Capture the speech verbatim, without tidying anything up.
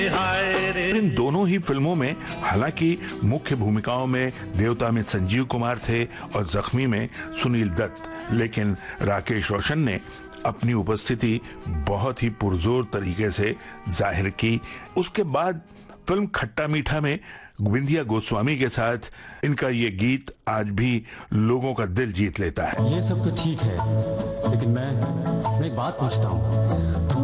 इन दोनों ही फिल्मों में हालांकि मुख्य भूमिकाओं में देवता में संजीव कुमार थे और जख्मी में सुनील दत्त, लेकिन राकेश रोशन ने अपनी उपस्थिति बहुत ही पुरजोर तरीके से जाहिर की। उसके बाद फिल्म खट्टा मीठा में विंध्या गोस्वामी के साथ इनका ये गीत आज भी लोगों का दिल जीत लेता है। ये सब तो ठीक है, लेकिन मैं मैं एक बात पूछता हूँ,